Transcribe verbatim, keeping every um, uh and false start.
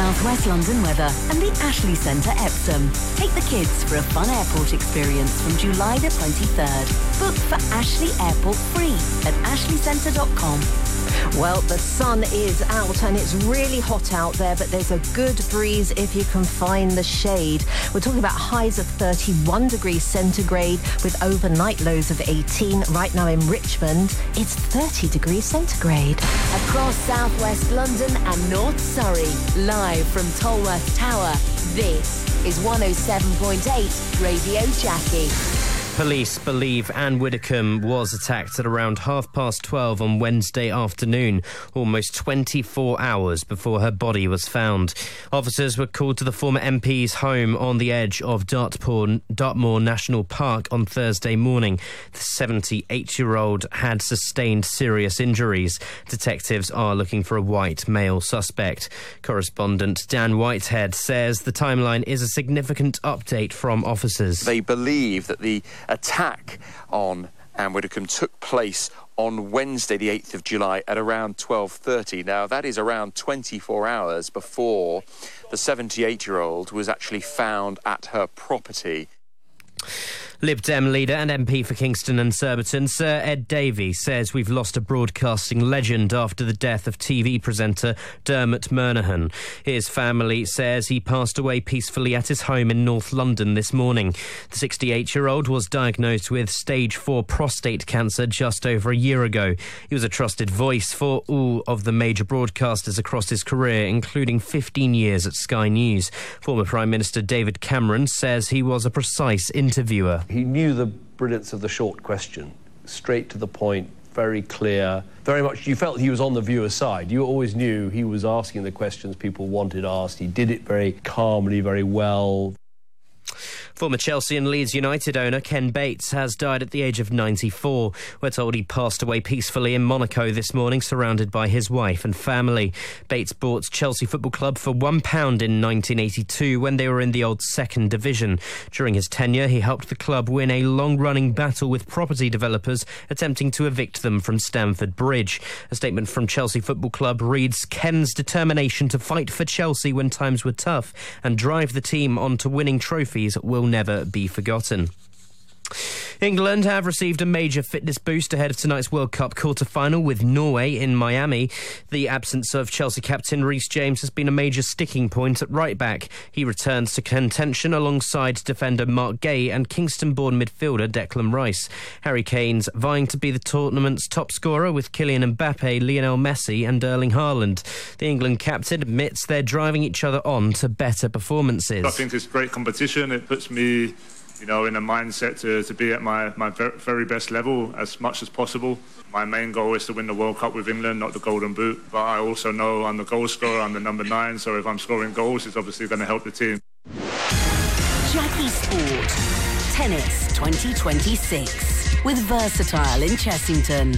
South West London weather and the Ashley Centre Epsom. Take the kids for a fun airport experience from July the twenty-third. Book for Ashley Airport free at ashley centre dot com. Well, the sun is out and it's really hot out there, but there's a good breeze if you can find the shade. We're talking about highs of thirty-one degrees centigrade with overnight lows of eighteen. Right now in Richmond, it's thirty degrees centigrade. Across South West London and North Surrey, live from Tolworth Tower, this is one oh seven point eight Radio Jackie. Police believe Anne Widdecombe was attacked at around half past twelve on Wednesday afternoon, almost twenty-four hours before her body was found. Officers were called to the former M P's home on the edge of Dartmoor, Dartmoor National Park on Thursday morning. The seventy-eight-year-old had sustained serious injuries. Detectives are looking for a white male suspect. Correspondent Dan Whitehead says the timeline is a significant update from officers. They believe that the attack on Anne Widdecombe took place on Wednesday the eighth of July at around twelve thirty. Now, that is around twenty-four hours before the seventy-eight-year-old was actually found at her property. Lib Dem leader and M P for Kingston and Surbiton, Sir Ed Davey, says we've lost a broadcasting legend after the death of T V presenter Dermot Murnaghan. His family says he passed away peacefully at his home in North London this morning. The sixty-eight-year-old was diagnosed with stage four prostate cancer just over a year ago. He was a trusted voice for all of the major broadcasters across his career, including fifteen years at Sky News. Former Prime Minister David Cameron says he was a precise interviewer. He knew the brilliance of the short question, straight to the point, very clear, very much you felt he was on the viewer's side. You always knew he was asking the questions people wanted asked. He did it very calmly, very well. Former Chelsea and Leeds United owner Ken Bates has died at the age of ninety-four. We're told he passed away peacefully in Monaco this morning, surrounded by his wife and family. Bates bought Chelsea Football Club for one pound in nineteen eighty-two when they were in the old second division. During his tenure, he helped the club win a long-running battle with property developers attempting to evict them from Stamford Bridge. A statement from Chelsea Football Club reads, Ken's determination to fight for Chelsea when times were tough and drive the team on to winning trophies will never be forgotten. England have received a major fitness boost ahead of tonight's World Cup quarter-final with Norway in Miami. The absence of Chelsea captain Reece James has been a major sticking point at right-back. He returns to contention alongside defender Mark Gay and Kingston-born midfielder Declan Rice. Harry Kane's vying to be the tournament's top scorer with Kylian Mbappe, Lionel Messi and Erling Haaland. The England captain admits they're driving each other on to better performances. I think it's great competition. It puts me you know, in a mindset to, to be at my, my very best level as much as possible. My main goal is to win the World Cup with England, not the Golden Boot. But I also know I'm the goal scorer, I'm the number nine, so if I'm scoring goals, it's obviously going to help the team. Jackie Sport. Tennis twenty twenty-six with Versatile in Chessington.